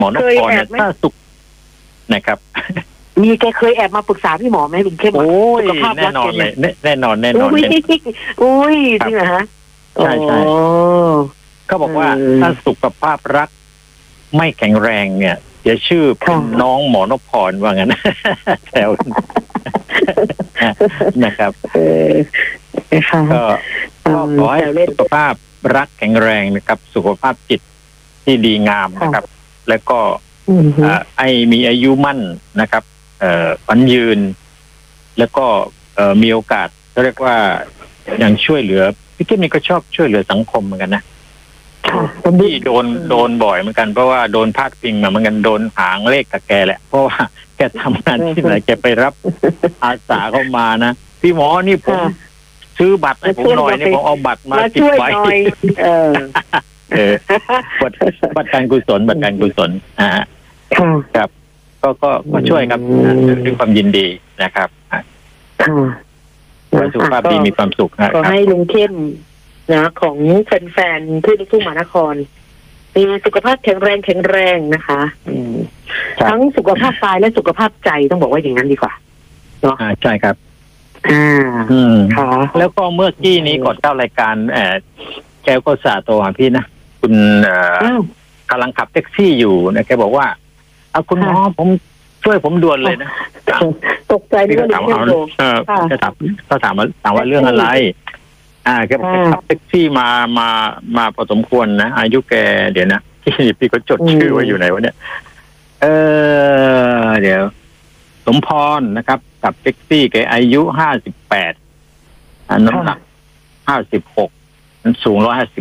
หมอนพพรเนี่ยถ้าสุขนะครับมีแกเคยแอบมาปรึกษาพี่หมอไหมลุงเข้มโอ้ยแน่นอนเลยแน่นอนอุ้ยจริงเหรอฮะใช่เขาบอกว่าถ้าสุขภาพรักไม่แข็งแรงเนี่ยจะชื่อน้องหมอนพพรว่างั้นแซวนะครับก็ขอให้สุขภาพรักแข็งแรงนะครับสุขภาพจิตที่ดีงามนะครับแล้วก็มีอายุมั่นนะครับฝันยืนแล้วก็มีโอกาสเรียกว่าอย่างช่วยเหลือพี่เข้มนี่ก็ชอบช่วยเหลือสังคมเหมือนกันนะที่โดนบ่อยเหมือนกันเพราะว่าโดนพาดพิงมาเหมือนกันโดนหางเลขกับแกแหละเพราะว่าแกทำงานที่ไหนแกไปรับอาสาเข้ามานะพี่หมอนี่ผมซื้อบัตรให้ผมหน่อยนี่ผมเอาบัตรมาติดไว้บัตรการกุศลครับก็ช่วยครับด้วยความยินดีนะครับสุขภาพดีมีความสุขขอให้ลุงเข้มนะของแฟนๆที่ลูกทุ่งมหานครมีสุขภาพแข็งแรงนะคะทั้งสุขภาพกายและสุขภาพใจต้องบอกว่าอย่างนั้นดีกว่าเนาะใช่ครับค่ะแล้วก็เมื่อกี้นี้ก่อนเข้ารายการแกก็สาโทรหาพี่นะคุณกำลังขับแท็กซี่อยู่นะแกบอกว่าเอาคุณหมอผมช่วยผมด่วนเลยนะตกใจด้วยเลยจะถามว่าเรื่องอะไรแกบอกแกขับแท็กซี่มาพอสมควรนะอายุแกเดี๋ยวนะพี่ก็จดชื่อไว้อยู่ไหนวะเนี่ยเดี๋ยวสมพรนะครับขับแท็กซี่แกอายุ58น้ำหนัก56สูง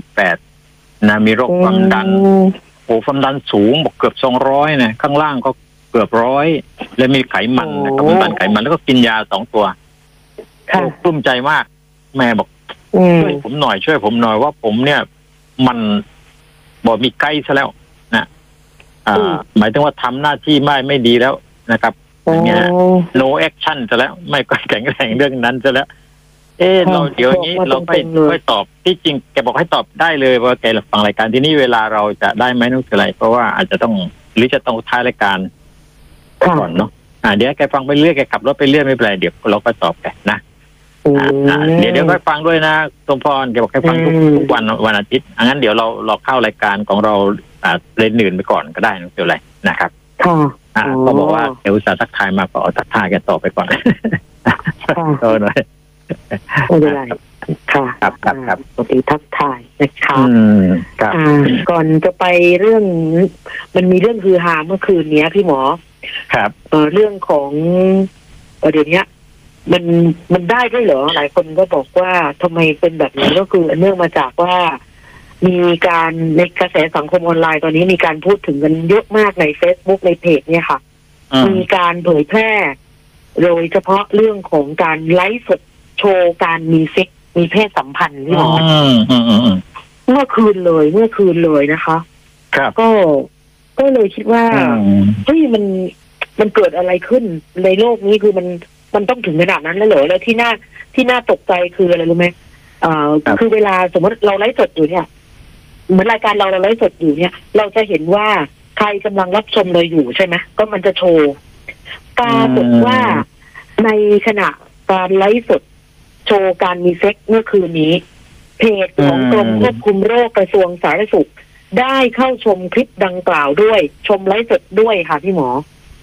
158นะมีโรคความดันความดันสูงบอกเกือบ200นะข้างล่างก็เกือบ100แล้วมีไขมันนะครับมันไขมันแล้วก็กินยา2 ตัวกลุ้มใจมากแม่บอกช่วยผมหน่อยว่าผมเนี่ยมันบอกมีไกด์ซะแล้วนะหมายถึงว่าทำหน้าที่ไม่ดีแล้วนะครับเนี่ย no action ซะแล้วไม่ก็แข็งแรงเรื่องนั้นซะแล้วเราเดี๋ยวนี้เราค่อยตอบที่จริงแกบอกให้ตอบได้เลยว่าแกฟังรายการที่นี่เวลาเราจะได้ไหมนั่นคืออะไรเพราะว่าอาจจะต้องหรือจะต้องท้ายรายการก่อนเนาะเดี๋ยวแกฟังไปเรื่อยแกขับรถไปเรื่อยไม่เป็นไรเดี๋ยวเราก็ตอบแกนะเดี๋ยวค่อยฟังด้วยนะสมพรแกบอกให้ฟังทุกวันอาทิตย์งั้นเดี๋ยวเราเข้ารายการของเราเล่นอื่นไปก่อนก็ได้ไม่เป็นไรนะครับก็บอกว่าเดี๋ยวอุตส่าห์ทักทายมาก็เอาทักทายแกต่อไปก่อนโทษหน่อยไม่เป็นไรค่ะครับปกติทักทายนะคะก่อนจะไปเรื่องมันมีเรื่องฮือฮาเมื่อคืนนี้พี่หมอครับเรื่องของเดี๋ยวนี้มันได้ด้วยเหรอหลายคนก็บอกว่าทำไมเป็นแบบนี้ก็คือเนื่องมาจากว่ามีการในกระแสสังคมออนไลน์ตอนนี้มีการพูดถึงกันเยอะมากใน Facebook ในเพจเนี่ยค่ะมีการเผยแพร่โดยเฉพาะเรื่องของการไลฟ์สดโชว์การมีเซ็กมีเพศสัมพันธ์ที่บอกเมื่อคืนเลยนะคะครับก็เลยคิดว่าเฮ้ยมันเกิดอะไรขึ้นในโลกนี้คือมันต้องถึงขนาดนั้นแล้วเหรอแล้วที่น่าตกใจคืออะไรรู้ไหมคือเวลาสมมติเราไลฟ์สดอยู่เนี่ยเหมือนรายการเราไลฟ์สดอยู่เนี่ยเราจะเห็นว่าใครกำลังรับชมเราอยู่ใช่ไหมก็มันจะโชว์ปรากฏว่าในขณะการไลฟ์สดโชว์การมีเซ็กเมื่อคืนนี้เพจของกรมควบคุมโรคกระทรวงสาธารณสุขได้เข้าชมคลิปดังกล่าวด้วยชมไลฟ์สดด้วยค่ะพี่หมอ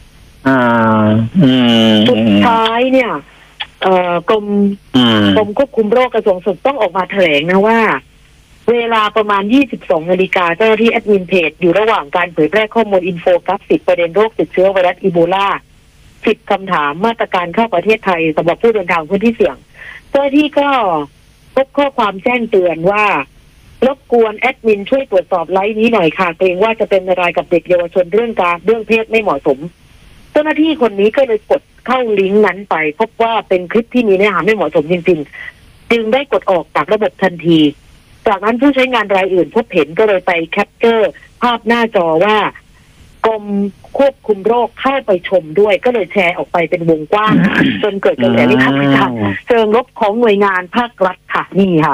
สุดท้ายเนี่ยกรมควบคุมโรคกระทรวงสาธารณสุขต้องออกมาแถลงนะว่าเวลาประมาณ 22 นาฬิกาเจ้าหน้าที่แอดมินเพจอยู่ระหว่างการเผยแพร่ข้อมูลอินโฟกราฟิกประเด็นโรคติดเชื้อไวรัสอีโบลา10 คำถามมาตรการเข้าประเทศไทยสำหรับผู้เดินทางพื้นที่เสี่ยงเจ้าหน้าที่ก็พบข้อความแจ้งเตือนว่ารบกวนแอดมินช่วยตรวจสอบไลฟ์นี้หน่อยค่ะเกรงว่าจะเป็นอันตรายกับเด็กเยาวชนเรื่องเพศไม่เหมาะสมเจ้าหน้าที่คนนี้ก็เลยกดเข้าลิงก์นั้นไปพบว่าเป็นคลิปที่มีเนื้อหาไม่เหมาะสมจริงๆจึงได้กดออกจากระบบทันทีจากนั้นผู้ใช้งานรายอื่นพบเห็นก็เลยไปแคปเจอร์ภาพหน้าจอว่ากรมควบคุมโรคเข้าไปชมด้วยก็เลยแชร์ออกไปเป็นวงกว้างจนเกิดกระแสวิพากษ์วิจารณ์เชิงลบของหน่วยงานภาครัฐค่ะนี่ค่ะ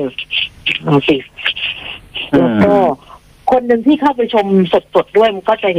เอาสิแล้วก็คนหนึ่งที่เข้าไปชมสดๆด้วยมันก็จะ